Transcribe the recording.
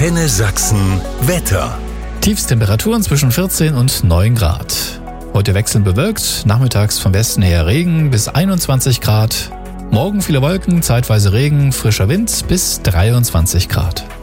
Antenne Sachsen Wetter. Tiefstemperaturen zwischen 14 und 9 Grad. Heute wechselnd bewölkt, nachmittags vom Westen her Regen bis 21 Grad. Morgen viele Wolken, zeitweise Regen, frischer Wind bis 23 Grad.